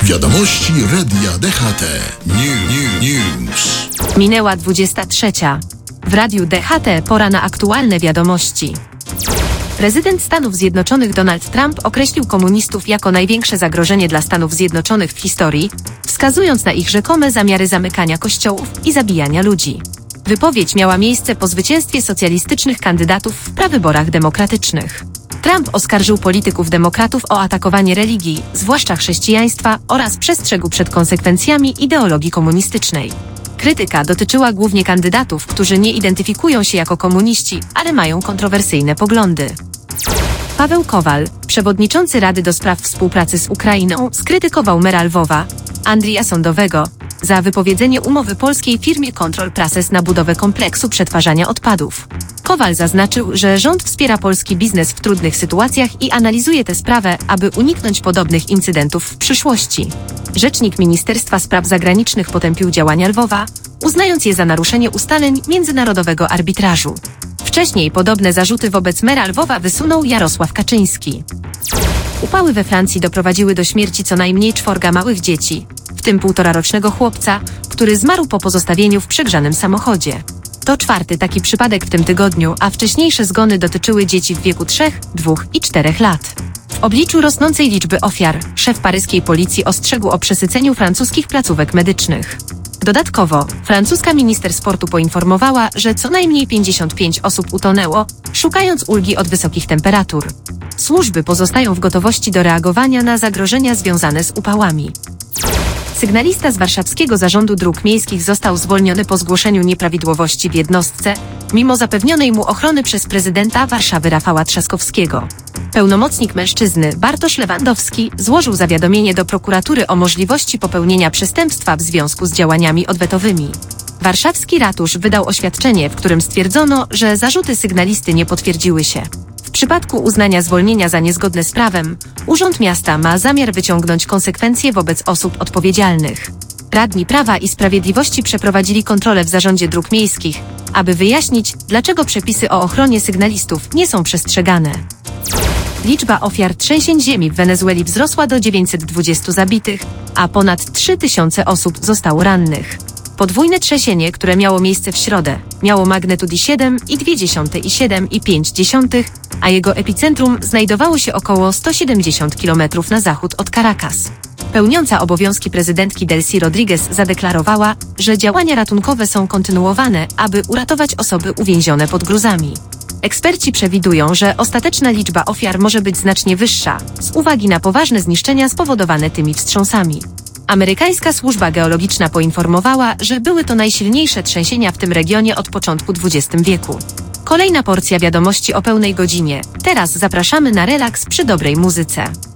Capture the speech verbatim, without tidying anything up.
Wiadomości Radia D H T. New, new, news. Minęła dwudziesta trzecia. W Radiu D H T pora na aktualne wiadomości. Prezydent Stanów Zjednoczonych Donald Trump określił komunistów jako największe zagrożenie dla Stanów Zjednoczonych w historii, wskazując na ich rzekome zamiary zamykania kościołów i zabijania ludzi. Wypowiedź miała miejsce po zwycięstwie socjalistycznych kandydatów w prawyborach demokratycznych. Trump oskarżył polityków demokratów o atakowanie religii, zwłaszcza chrześcijaństwa, oraz przestrzegł przed konsekwencjami ideologii komunistycznej. Krytyka dotyczyła głównie kandydatów, którzy nie identyfikują się jako komuniści, ale mają kontrowersyjne poglądy. Paweł Kowal, przewodniczący Rady do Spraw Współpracy z Ukrainą, skrytykował mera Lwowa, Andrija Sądowego, za wypowiedzenie umowy polskiej firmie Control Process na budowę kompleksu przetwarzania odpadów. Kowal zaznaczył, że rząd wspiera polski biznes w trudnych sytuacjach i analizuje tę sprawę, aby uniknąć podobnych incydentów w przyszłości. Rzecznik Ministerstwa Spraw Zagranicznych potępił działania Lwowa, uznając je za naruszenie ustaleń międzynarodowego arbitrażu. Wcześniej podobne zarzuty wobec mera Lwowa wysunął Jarosław Kaczyński. Upały we Francji doprowadziły do śmierci co najmniej czworga małych dzieci, w tym półtorarocznego chłopca, który zmarł po pozostawieniu w przegrzanym samochodzie. To czwarty taki przypadek w tym tygodniu, a wcześniejsze zgony dotyczyły dzieci w wieku trzech, dwóch i czterech lat. W obliczu rosnącej liczby ofiar, szef paryskiej policji ostrzegł o przesyceniu francuskich placówek medycznych. Dodatkowo, francuska minister sportu poinformowała, że co najmniej pięćdziesiąt pięć osób utonęło, szukając ulgi od wysokich temperatur. Służby pozostają w gotowości do reagowania na zagrożenia związane z upałami. Sygnalista z warszawskiego Zarządu Dróg Miejskich został zwolniony po zgłoszeniu nieprawidłowości w jednostce, mimo zapewnionej mu ochrony przez prezydenta Warszawy Rafała Trzaskowskiego. Pełnomocnik mężczyzny, Bartosz Lewandowski, złożył zawiadomienie do prokuratury o możliwości popełnienia przestępstwa w związku z działaniami odwetowymi. Warszawski ratusz wydał oświadczenie, w którym stwierdzono, że zarzuty sygnalisty nie potwierdziły się. W przypadku uznania zwolnienia za niezgodne z prawem, Urząd Miasta ma zamiar wyciągnąć konsekwencje wobec osób odpowiedzialnych. Radni Prawa i Sprawiedliwości przeprowadzili kontrolę w Zarządzie Dróg Miejskich, aby wyjaśnić, dlaczego przepisy o ochronie sygnalistów nie są przestrzegane. Liczba ofiar trzęsień ziemi w Wenezueli wzrosła do dziewięćset dwudziestu zabitych, a ponad trzy tysiące osób zostało rannych. Podwójne trzęsienie, które miało miejsce w środę, miało magnitudy siedem i dwie dziesiąte i siedem i pięć dziesiątych, a jego epicentrum znajdowało się około sto siedemdziesiąt kilometrów na zachód od Caracas. Pełniąca obowiązki prezydentki Delcy Rodriguez zadeklarowała, że działania ratunkowe są kontynuowane, aby uratować osoby uwięzione pod gruzami. Eksperci przewidują, że ostateczna liczba ofiar może być znacznie wyższa, z uwagi na poważne zniszczenia spowodowane tymi wstrząsami. Amerykańska służba geologiczna poinformowała, że były to najsilniejsze trzęsienia w tym regionie od początku dwudziestego wieku. Kolejna porcja wiadomości o pełnej godzinie. Teraz zapraszamy na relaks przy dobrej muzyce.